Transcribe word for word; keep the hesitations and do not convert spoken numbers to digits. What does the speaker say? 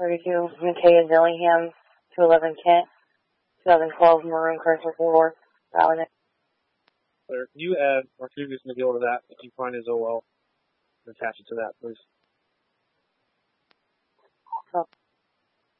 thirty-two, Matea Dillingham, two eleven Kent, twenty twelve Maroon Chrysler four, Valid. Clear. Can you add or previous McGill to that if you find his O L and attach it to that, please?